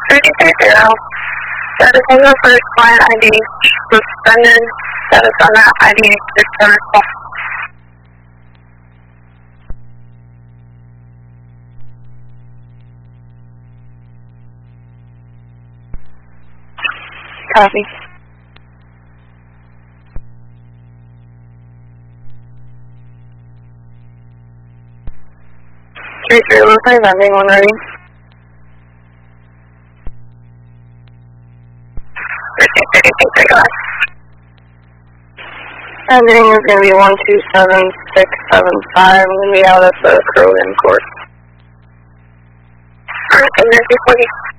330. Status on the first client ID suspended. Status on that ID is terminal. Copy. 3315, landing when ready. Landing is going to be 127675. I'm going to be out at the Crow Inn Court. Alright, and then 240.